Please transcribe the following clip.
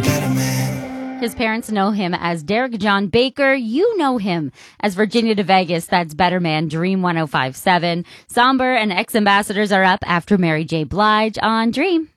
better man. His parents know him as Derek John Baker. You know him as Virginia de Vegas. That's Better Man, Dream 105.7. Somber and ex-ambassadors are up after Mary J. Blige on Dream.